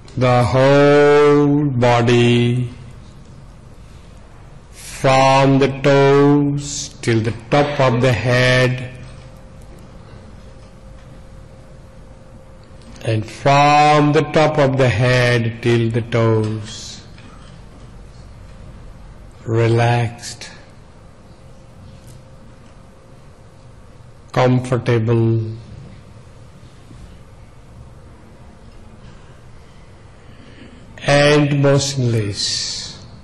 the whole body from the toes till the top of the head, and from the top of the head till the toes, relaxed, comfortable, and motionless.